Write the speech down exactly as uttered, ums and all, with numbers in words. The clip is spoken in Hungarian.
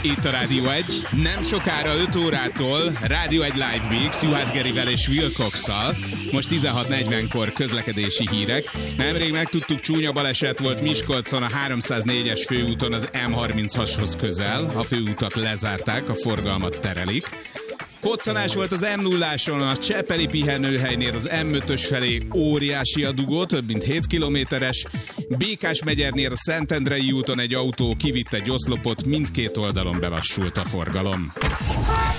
Itt a Rádió egy, nem sokára öt órától Rádió egy Live Mix Juhász Gerivel és Wilcox-szal. Most tizenhat negyvenkor közlekedési hírek. Nemrég megtudtuk, csúnya baleset volt Miskolcon a háromszáznégyes főúton az M harminchathoz közel. A főútat lezárták, a forgalmat terelik. Koccanás volt az M nulláson a Csepeli pihenőhelynél az M ötös felé, óriási a dugó, több mint hét kilométeres. Békásmegyernél a Szentendrei úton egy autó kivitt egy oszlopot, mindkét oldalon belassult a forgalom.